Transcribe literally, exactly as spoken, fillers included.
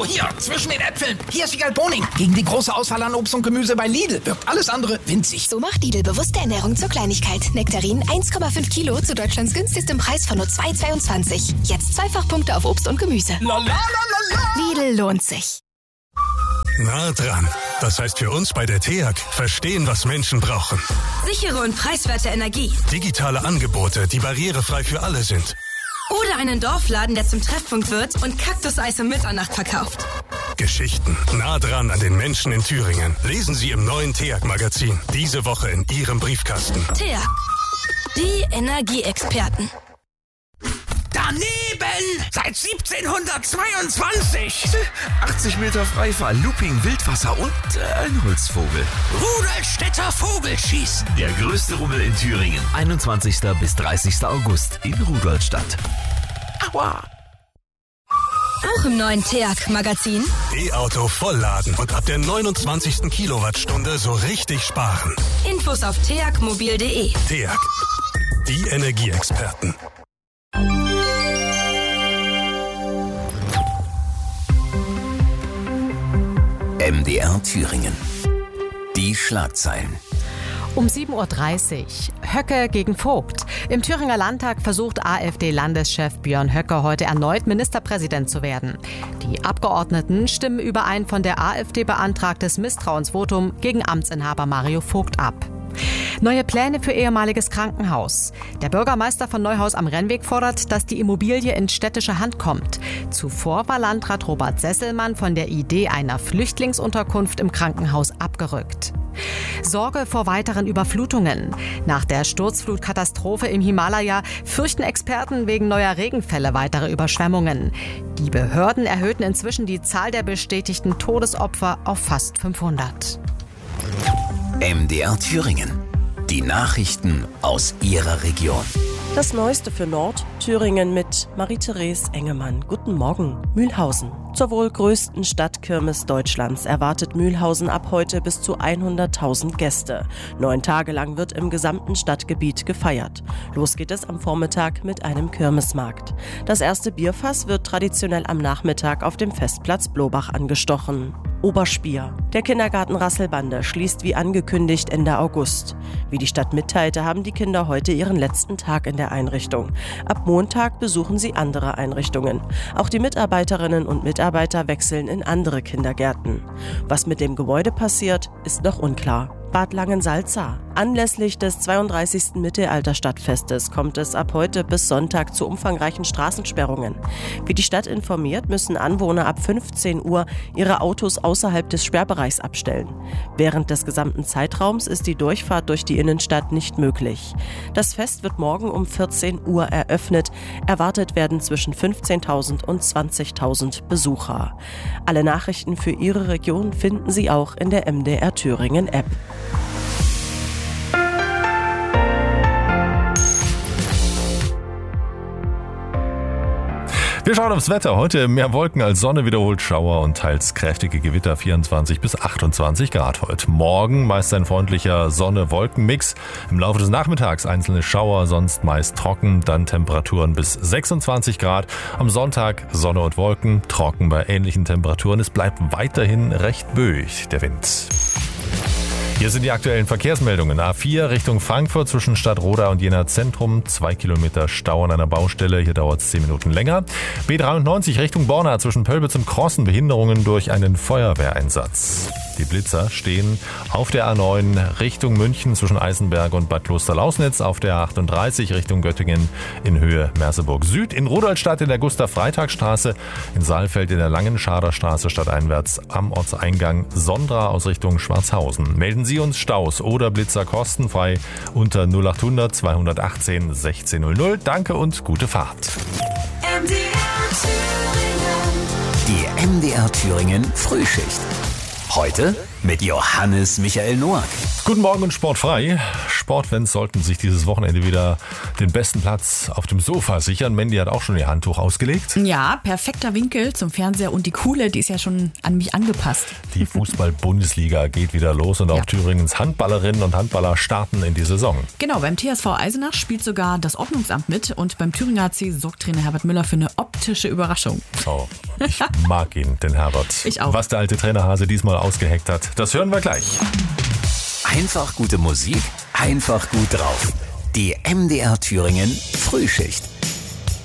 Oh, hier, zwischen den Äpfeln. Hier ist Wiegald Boning. Gegen die große Auswahl an Obst und Gemüse bei Lidl wirkt alles andere winzig. So macht Lidl bewusste Ernährung zur Kleinigkeit. Nektarinen eins Komma fünf Kilo zu Deutschlands günstigstem Preis von nur zwei Komma zweiundzwanzig. Jetzt Zweifachpunkte auf Obst und Gemüse. La, la, la, la, la. Lidl lohnt sich. Nah dran. Das heißt für uns bei der T E A G, verstehen, was Menschen brauchen. Sichere und preiswerte Energie. Digitale Angebote, die barrierefrei für alle sind. Oder einen Dorfladen, der zum Treffpunkt wird und Kaktuseis um Mitternacht verkauft. Geschichten nah dran an den Menschen in Thüringen. Lesen Sie im neuen T E A G-Magazin. Diese Woche in Ihrem Briefkasten. T E A G. Die Energieexperten. Daneben! Seit siebzehnhundertzweiundzwanzig! achtzig Meter Freifall, Looping, Wildwasser und äh, ein Holzvogel. Rudolstädter Vogelschießen! Der größte Rummel in Thüringen. einundzwanzigsten bis dreißigsten August in Rudolstadt. Aua! Auch im neuen T E A G-Magazin. E-Auto vollladen und ab der neunundzwanzigsten Kilowattstunde so richtig sparen. Infos auf t a g mobil punkt d e. T E A G. Die Energieexperten. M D R Thüringen. Die Schlagzeilen. Um sieben Uhr dreißig. Höcke gegen Vogt. Im Thüringer Landtag versucht AfD-Landeschef Björn Höcke heute erneut Ministerpräsident zu werden. Die Abgeordneten stimmen über ein von der AfD beantragtes Misstrauensvotum gegen Amtsinhaber Mario Vogt ab. Neue Pläne für ehemaliges Krankenhaus. Der Bürgermeister von Neuhaus am Rennweg fordert, dass die Immobilie in städtische Hand kommt. Zuvor war Landrat Robert Sesselmann von der Idee einer Flüchtlingsunterkunft im Krankenhaus abgerückt. Sorge vor weiteren Überflutungen. Nach der Sturzflutkatastrophe im Himalaya fürchten Experten wegen neuer Regenfälle weitere Überschwemmungen. Die Behörden erhöhten inzwischen die Zahl der bestätigten Todesopfer auf fast fünfhundert. M D R Thüringen. Die Nachrichten aus Ihrer Region. Das Neueste für Nordthüringen mit Marie-Therese Engemann. Guten Morgen. Mühlhausen. Zur wohl größten Stadtkirmes Deutschlands erwartet Mühlhausen ab heute bis zu hunderttausend Gäste. Neun Tage lang wird im gesamten Stadtgebiet gefeiert. Los geht es am Vormittag mit einem Kirmesmarkt. Das erste Bierfass wird traditionell am Nachmittag auf dem Festplatz Blobach angestochen. Oberspier. Der Kindergarten Rasselbande schließt wie angekündigt Ende August. Wie die Stadt mitteilte, haben die Kinder heute ihren letzten Tag in der Einrichtung. Ab Montag besuchen sie andere Einrichtungen. Auch die Mitarbeiterinnen und Mitarbeiter wechseln in andere Kindergärten. Was mit dem Gebäude passiert, ist noch unklar. Bad Langensalza. Anlässlich des zweiunddreißigsten Mittelalterstadtfestes kommt es ab heute bis Sonntag zu umfangreichen Straßensperrungen. Wie die Stadt informiert, müssen Anwohner ab fünfzehn Uhr ihre Autos außerhalb des Sperrbereichs abstellen. Während des gesamten Zeitraums ist die Durchfahrt durch die Innenstadt nicht möglich. Das Fest wird morgen um vierzehn Uhr eröffnet. Erwartet werden zwischen fünfzehntausend und zwanzigtausend Besucher. Alle Nachrichten für Ihre Region finden Sie auch in der M D R Thüringen App. Wir schauen aufs Wetter. Heute mehr Wolken als Sonne, wiederholt Schauer und teils kräftige Gewitter, vierundzwanzig bis achtundzwanzig Grad heute. Morgen meist ein freundlicher Sonne-Wolken-Mix. Im Laufe des Nachmittags einzelne Schauer, sonst meist trocken, dann Temperaturen bis sechsundzwanzig Grad. Am Sonntag Sonne und Wolken, trocken bei ähnlichen Temperaturen. Es bleibt weiterhin recht böig, der Wind. Hier sind die aktuellen Verkehrsmeldungen. A vier Richtung Frankfurt zwischen Stadtroda und Jena Zentrum. Zwei Kilometer Stau an einer Baustelle. Hier dauert es zehn Minuten länger. B dreiundneunzig Richtung Borna zwischen Pölbitz und Crossen. Behinderungen durch einen Feuerwehreinsatz. Die Blitzer stehen auf der A neun Richtung München zwischen Eisenberg und Bad Klosterlausnitz. Auf der A achtunddreißig Richtung Göttingen in Höhe Merseburg Süd. In Rudolstadt in der Gustav-Freitag-Straße. In Saalfeld in der Langen-Schader Straße stadteinwärts am Ortseingang Sondra aus Richtung Schwarzhausen. Melden Sie uns Staus oder Blitzer kostenfrei unter null achthundert zweihundertachtzehn sechzehn null null. Danke und gute Fahrt. M D R Thüringen. Die M D R Thüringen Frühschicht. Heute mit Johannes Michael Noack. Guten Morgen und sportfrei. Sportfans sollten sich dieses Wochenende wieder den besten Platz auf dem Sofa sichern. Mandy hat auch schon ihr Handtuch ausgelegt. Ja, perfekter Winkel zum Fernseher und die Kuhle, die ist ja schon an mich angepasst. Die Fußball-Bundesliga geht wieder los und auch ja. Thüringens Handballerinnen und Handballer starten in die Saison. Genau, beim T S V Eisenach spielt sogar das Ordnungsamt mit und beim Thüringer A C sorgt Trainer Herbert Müller für eine optische Überraschung. Oh. Ich mag ihn, den Herbert. Ich auch. Was der alte Trainerhase diesmal ausgeheckt hat, das hören wir gleich. Einfach gute Musik, einfach gut drauf. Die M D R Thüringen Frühschicht.